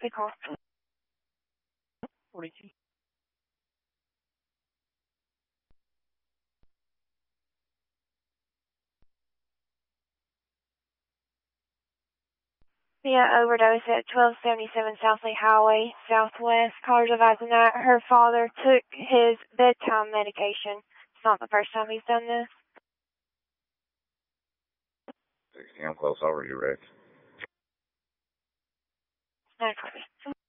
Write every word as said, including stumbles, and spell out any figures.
Good call. forty-two. Yeah, overdose at twelve seventy-seven South Lee Highway, Southwest. Caller's advising that her father took his bedtime medication. It's not the first time he's done this. sixteen, I'm close over you, Rick. Not copy.